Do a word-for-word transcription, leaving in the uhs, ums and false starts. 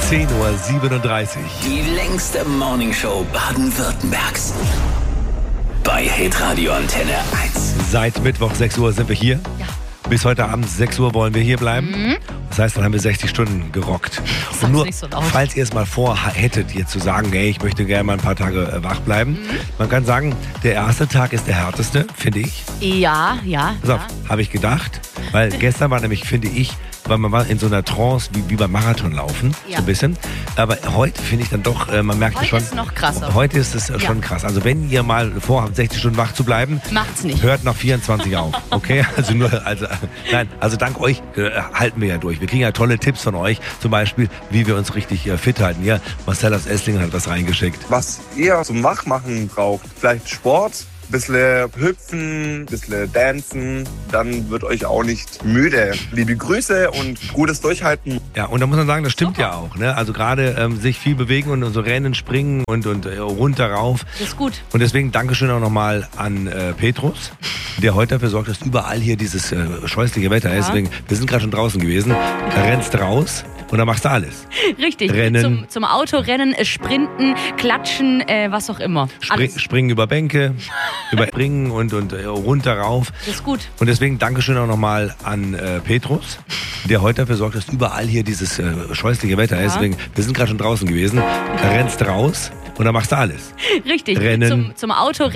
zehn Uhr siebenunddreißig. Die längste Morningshow Baden-Württembergs. Bei Hitradio Antenne eins. Seit Mittwoch sechs Uhr sind wir hier. Ja. Bis heute Abend sechs Uhr wollen wir hier bleiben. Mhm. Das heißt, dann haben wir sechzig Stunden gerockt. Sag's Und nur, nicht so laut. falls ihr es mal vorhättet, jetzt zu sagen, hey, ich möchte gerne mal ein paar Tage äh, wach bleiben. Mhm. Man kann sagen, der erste Tag ist der härteste, finde ich. Ja, ja. Pass auf, ja. habe ich gedacht. Weil gestern war nämlich, finde ich, weil man war in so einer Trance wie, wie beim Marathonlaufen, Ja. so ein bisschen. Aber heute finde ich dann doch, äh, man merkt Heute schon. ist noch krasser. Heute ist es äh, Ja. schon krass. Also wenn ihr mal vorhabt, sechzig Stunden wach zu bleiben, Macht's nicht. hört nach vierundzwanzig auf, okay? Also nur, also, nein, also dank euch äh, halten wir ja durch. Wir kriegen ja tolle Tipps von euch, zum Beispiel, wie wir uns richtig äh, fit halten. Ja, Marcel aus Esslingen hat was reingeschickt. Was ihr zum Wachmachen braucht, vielleicht Sport, bisschen hüpfen, bisschen dancen, dann wird euch auch nicht müde. Liebe Grüße und gutes Durchhalten. Ja, und da muss man sagen, das stimmt Super. ja auch. Ne? Also gerade ähm, sich viel bewegen und so rennen, springen und, und äh, runter rauf. Das ist gut. Und deswegen Dankeschön auch nochmal an äh, Petrus, der heute dafür sorgt, dass überall hier dieses äh, scheußliche Wetter ist. Ja. Deswegen, wir sind gerade schon draußen gewesen. Da rennst raus und dann machst du alles. Richtig. Rennen. Zum, zum Autorennen, äh, Sprinten, Klatschen, äh, was auch immer. Spring, Alles. springen über Bänke, über Springen und, und äh, runter rauf. Das ist gut. Und deswegen Dankeschön auch nochmal an äh, Petrus, der heute dafür sorgt, dass überall hier dieses äh, scheußliche Wetter ist. Ja. Deswegen, wir sind gerade schon draußen gewesen. Da rennst raus und dann machst du alles. Richtig. Rennen. Zum, zum Autorennen.